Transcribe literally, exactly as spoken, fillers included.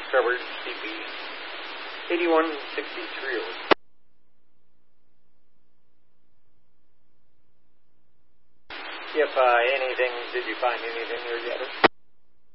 covered C B eighty-one sixty-three. If uh, anything, did you find anything there yet?